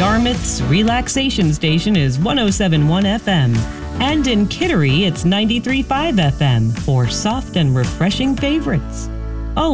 Yarmouth's relaxation station is 107.1 FM. And in Kittery, it's 93.5 FM for soft and refreshing favorites.